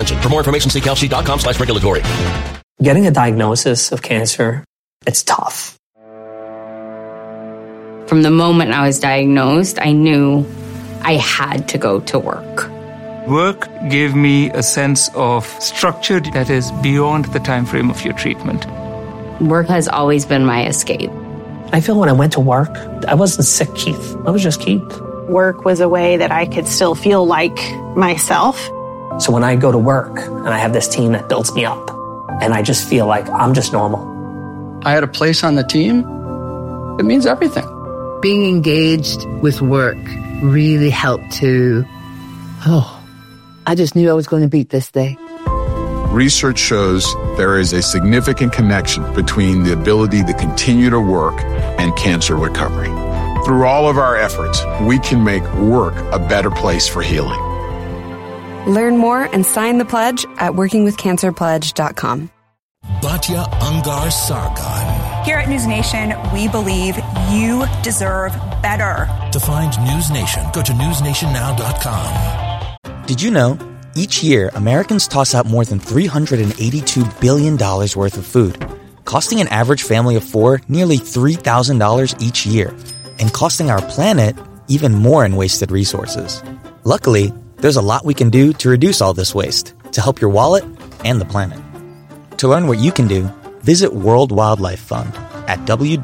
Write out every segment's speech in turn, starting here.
Stephenson. For more information, see kalshi.com/regulatory. Getting a diagnosis of cancer, it's tough. From the moment I was diagnosed, I knew I had to go to work. Work gave me a sense of structure that is beyond the time frame of your treatment. Work has always been my escape. I feel when I went to work, I wasn't sick, Keith. I was just Keith. Work was a way that I could still feel like myself. So when I go to work and I have this team that builds me up, and I just feel like I'm just normal. I had a place on the team. It means everything. Being engaged with work really helped to, I just knew I was going to beat this day. Research shows there is a significant connection between the ability to continue to work and cancer recovery. Through all of our efforts, we can make work a better place for healing. Learn more and sign the pledge at workingwithcancerpledge.com. Batya Angar Sargon. Here at News Nation, we believe you deserve better. To find News Nation, go to newsnationnow.com. Did you know, each year, Americans toss out more than $382 billion worth of food, costing an average family of 4 nearly $3,000 each year, and costing our planet even more in wasted resources. Luckily, there's a lot we can do to reduce all this waste, to help your wallet and the planet. To learn what you can do, visit World Wildlife Fund at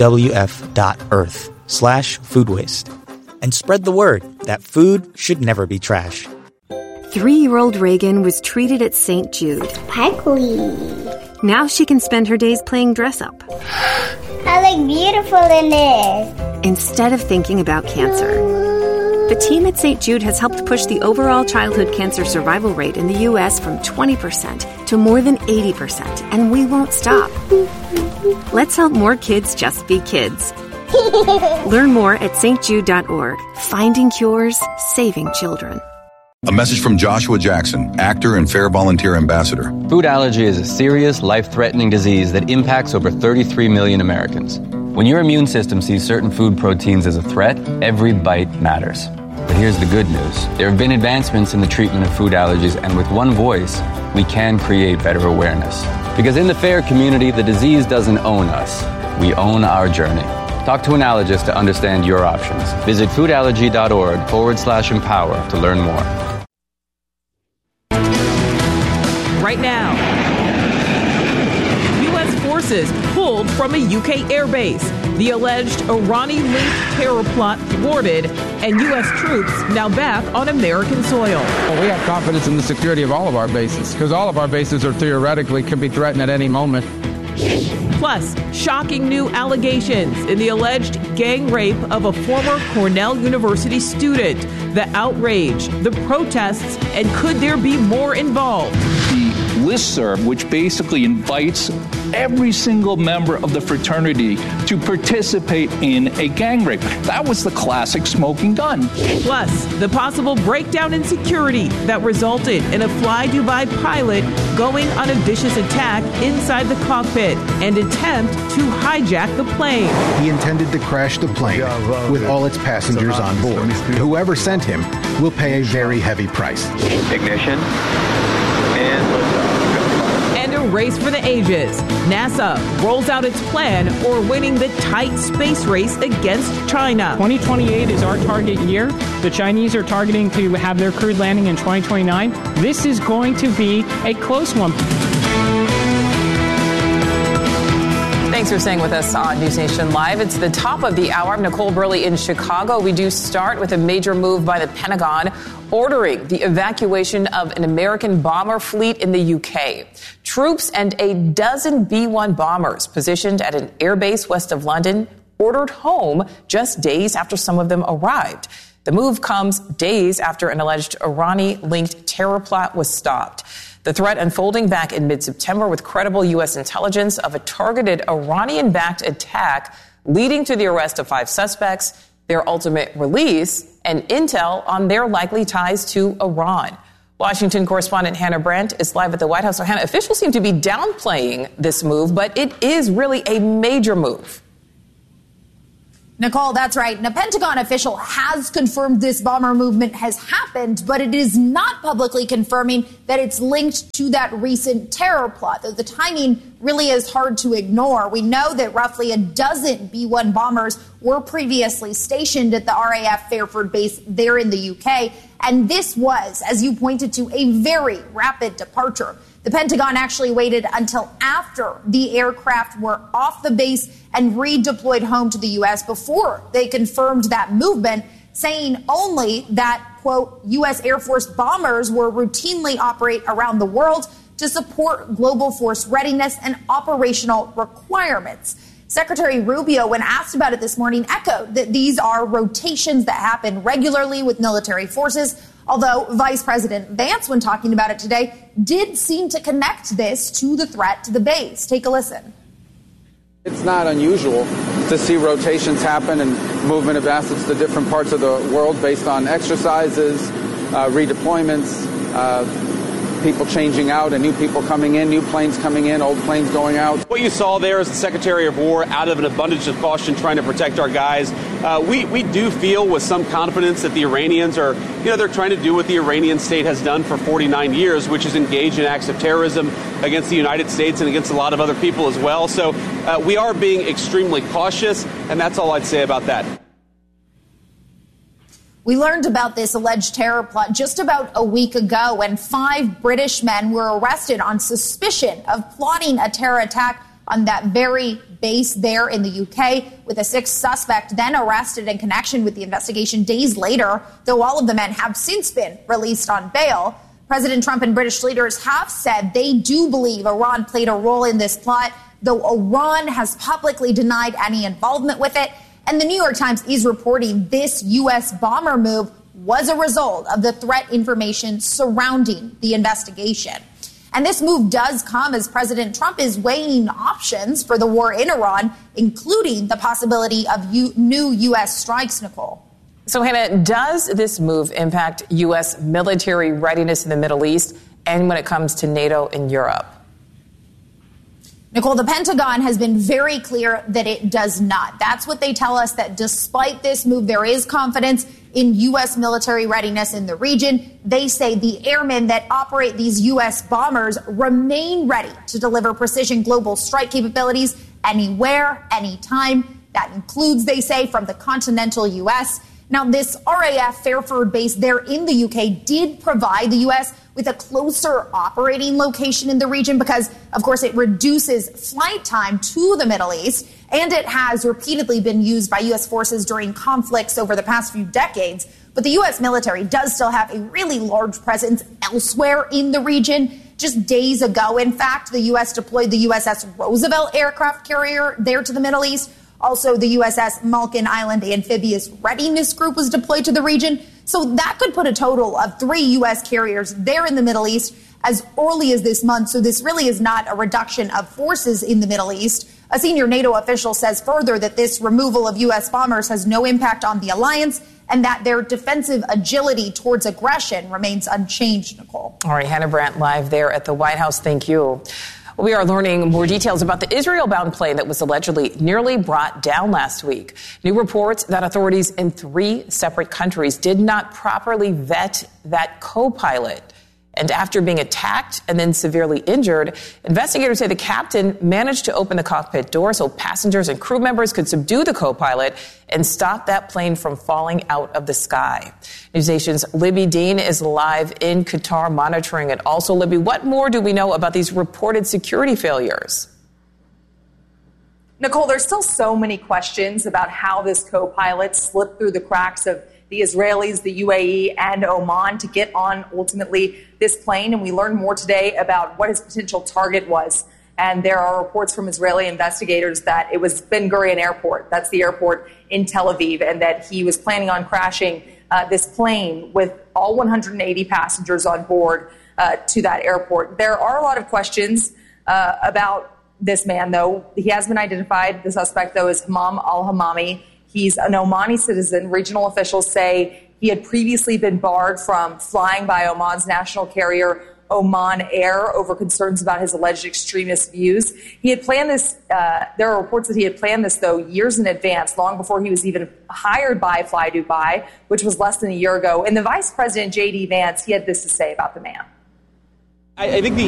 wwf.earth/food waste. And spread the word that food should never be trash. 3-year-old Reagan was treated at St. Jude. Sparkly. Now she can spend her days playing dress-up. I look beautiful in this. Instead of thinking about cancer. The team at St. Jude has helped push the overall childhood cancer survival rate in the U.S. from 20% to more than 80%, and we won't stop. Let's help more kids just be kids. Learn more at stjude.org. Finding cures, saving children. A message from Joshua Jackson, actor and Fair Volunteer Ambassador. Food allergy is a serious, life-threatening disease that impacts over 33 million Americans. When your immune system sees certain food proteins as a threat, every bite matters. But here's the good news. There have been advancements in the treatment of food allergies, and with one voice, we can create better awareness. Because in the FAIR community, the disease doesn't own us. We own our journey. Talk to an allergist to understand your options. Visit foodallergy.org/empower to learn more. Right now, U.S. forces pulled from a UK airbase. The alleged Irani-linked terror plot thwarted, and U.S. troops now back on American soil. Well, we have confidence in the security of all of our bases, because all of our bases are theoretically can be threatened at any moment. Plus, shocking new allegations in the alleged gang rape of a former Cornell University student. The outrage, the protests, and could there be more involved? The listserv, which basically invites every single member of the fraternity to participate in a gang rape. That was the classic smoking gun. Plus, the possible breakdown in security that resulted in a Fly Dubai pilot going on a vicious attack inside the cockpit and attempt to hijack the plane. He intended to crash the plane with all its passengers on board. Whoever sent him will pay a very heavy price. Ignition and and a race for the ages. NASA rolls out its plan for winning the tight space race against China. 2028 is our target year. The Chinese are targeting to have their crewed landing in 2029. This is going to be a close one. Thanks for staying with us on News Nation Live. It's the top of the hour. I'm Nicole Burley in Chicago. We do start with a major move by the Pentagon ordering the evacuation of an American bomber fleet in the UK. Troops and a dozen B-1 bombers positioned at an airbase west of London ordered home just days after some of them arrived. The move comes days after an alleged Irani-linked terror plot was stopped. The threat unfolding back in mid-September with credible U.S. intelligence of a targeted Iranian-backed attack leading to the arrest of 5 suspects, their ultimate release, and intel on their likely ties to Iran. Washington correspondent Hannah Brandt is live at the White House. So, Hannah, officials seem to be downplaying this move, but it is really a major move. Nicole, that's right. And a Pentagon official has confirmed this bomber movement has happened, but it is not publicly confirming that it's linked to that recent terror plot. The timing really is hard to ignore. We know that roughly a dozen B-1 bombers were previously stationed at the RAF Fairford base there in the UK. And this was, as you pointed to, a very rapid departure. The Pentagon actually waited until after the aircraft were off the base and redeployed home to the U.S. before they confirmed that movement, saying only that, quote, U.S. Air Force bombers will routinely operate around the world to support global force readiness and operational requirements. Secretary Rubio, when asked about it this morning, echoed that these are rotations that happen regularly with military forces, although Vice President Vance, when talking about it today, did seem to connect this to the threat to the base. Take a listen. It's not unusual to see rotations happen and movement of assets to different parts of the world based on exercises, redeployments, people changing out and new people coming in, new planes coming in, old planes going out. What you saw there is the Secretary of War, out of an abundance of caution, trying to protect our guys. We do feel with some confidence that the Iranians are, they're trying to do what the Iranian state has done for 49 years, which is engage in acts of terrorism against the United States and against a lot of other people as well. So we are being extremely cautious, and that's all I'd say about that. We learned about this alleged terror plot just about a week ago when 5 British men were arrested on suspicion of plotting a terror attack on that very base there in the UK, with a 6th suspect then arrested in connection with the investigation days later, though all of the men have since been released on bail. President Trump and British leaders have said they do believe Iran played a role in this plot, though Iran has publicly denied any involvement with it. And the New York Times is reporting this U.S. bomber move was a result of the threat information surrounding the investigation. And this move does come as President Trump is weighing options for the war in Iran, including the possibility of new U.S. strikes, Nicole. So, Hannah, does this move impact U.S. military readiness in the Middle East and when it comes to NATO in Europe? Nicole, the Pentagon has been very clear that it does not. That's what they tell us, that despite this move, there is confidence in U.S. military readiness in the region. They say the airmen that operate these U.S. bombers remain ready to deliver precision global strike capabilities anywhere, anytime. That includes, they say, from the continental U.S. Now, this RAF Fairford base there in the UK did provide the U.S. with a closer operating location in the region because, of course, it reduces flight time to the Middle East, and it has repeatedly been used by U.S. forces during conflicts over the past few decades. But the U.S. military does still have a really large presence elsewhere in the region. Just days ago, in fact, the U.S. deployed the USS Roosevelt aircraft carrier there to the Middle East. Also, the USS Malkin Island Amphibious Readiness Group was deployed to the region. So that could put a total of 3 U.S. carriers there in the Middle East as early as this month. So this really is not a reduction of forces in the Middle East. A senior NATO official says further that this removal of U.S. bombers has no impact on the alliance and that their defensive agility towards aggression remains unchanged, Nicole. All right, Hannah Brandt live there at the White House. Thank you. We are learning more details about the Israel-bound plane that was allegedly nearly brought down last week. New reports that authorities in 3 separate countries did not properly vet that co-pilot. And after being attacked and then severely injured, investigators say the captain managed to open the cockpit door so passengers and crew members could subdue the co-pilot and stop that plane from falling out of the sky. NewsNation's Libby Dean is live in Qatar monitoring it. Also, Libby, what more do we know about these reported security failures? Nicole, there's still so many questions about how this co-pilot slipped through the cracks of the Israelis, the UAE, and Oman to get on, ultimately, this plane. And we learned more today about what his potential target was. And there are reports from Israeli investigators that it was Ben Gurion Airport. That's the airport in Tel Aviv. And that he was planning on crashing this plane with all 180 passengers on board to that airport. There are a lot of questions about this man, though. He has been identified. The suspect, though, is Hamam al-Hamami. He's an Omani citizen. Regional officials say he had previously been barred from flying by Oman's national carrier, Oman Air over concerns about his alleged extremist views. He had planned this. There are reports that he had planned this, though, years in advance, long before he was even hired by Fly Dubai, which was less than a year ago. And the vice president, J.D. Vance, he had this to say about the man. I think the